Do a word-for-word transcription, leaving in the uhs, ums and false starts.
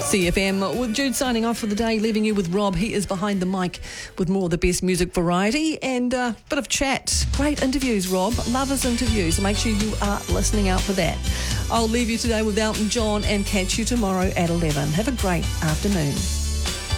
C F M with Jude signing off for the day, leaving you with Rob. He is behind the mic with more of the best music variety and a bit of chat. Great interviews, Rob. Love his interviews. Make sure you are listening out for that. I'll leave you today with Elton John and catch you tomorrow at eleven. Have a great afternoon.